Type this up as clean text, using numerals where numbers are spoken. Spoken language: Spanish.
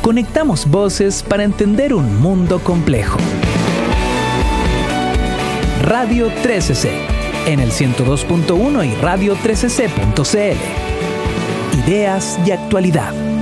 Conectamos voces para entender un mundo complejo. Radio 13C, en el 102.1 y radio13c.cl. Ideas y actualidad.